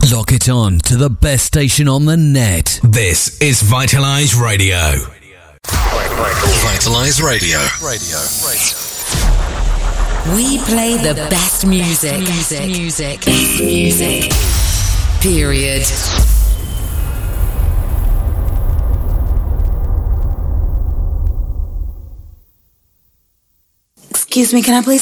Lock it on to the best station on the net. This is Vitalize Radio. Vitalize Radio. We play the best music. Best music. Period. Excuse me, can I please